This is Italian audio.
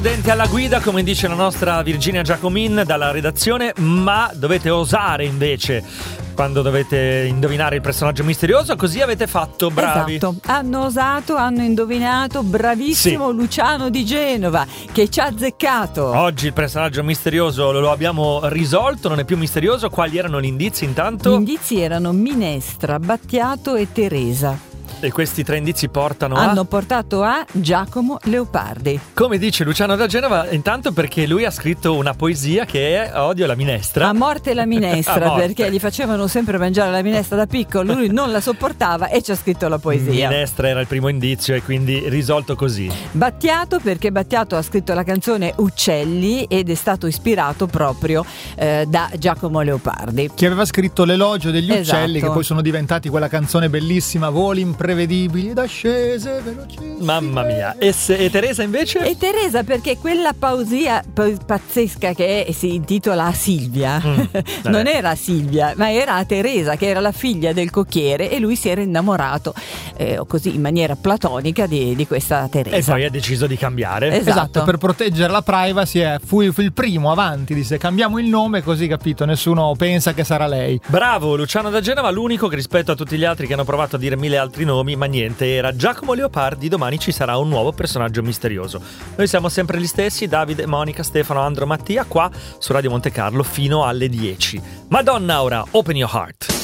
Denti alla guida, come dice la nostra Virginia Giacomin dalla redazione, ma dovete osare invece quando dovete indovinare il personaggio misterioso, così avete fatto, bravi. Esatto, hanno osato, hanno indovinato, bravissimo sì. Luciano di Genova che ci ha azzeccato. Oggi il personaggio misterioso lo abbiamo risolto, non è più misterioso. Quali erano gli indizi intanto? Gli indizi erano Minestra, Battiato e Teresa. E questi tre indizi hanno portato a Giacomo Leopardi. Come dice Luciano da Genova, intanto perché lui ha scritto una poesia che è Odio la minestra. A morte la minestra, morte. Perché gli facevano sempre mangiare la minestra da piccolo, lui non la sopportava e ci ha scritto la poesia. Minestra era il primo indizio e quindi risolto così. Battiato perché Battiato ha scritto la canzone Uccelli ed è stato ispirato proprio da Giacomo Leopardi, che aveva scritto l'elogio degli uccelli, esatto. Che poi sono diventati quella canzone bellissima, voli imprevedibili ed ascese velocissime. Mamma mia. E Teresa invece? E Teresa perché quella poesia pazzesca che si intitola Silvia non era Silvia ma era Teresa, che era la figlia del cocchiere, e lui si era innamorato così in maniera platonica di questa Teresa, e poi ha deciso di cambiare. Esatto, per proteggere la privacy fu il primo avanti, disse cambiamo il nome così, capito, nessuno pensa che sarà lei. Bravo Luciano da Genova, l'unico che rispetto a tutti gli altri che hanno provato a dire mille altri nomi, ma niente, era Giacomo Leopardi. Domani ci sarà un nuovo personaggio misterioso. Noi siamo sempre gli stessi, Davide, Monica, Stefano, Andro, Mattia, qua su Radio Monte Carlo fino alle 10. Madonna ora, open your heart.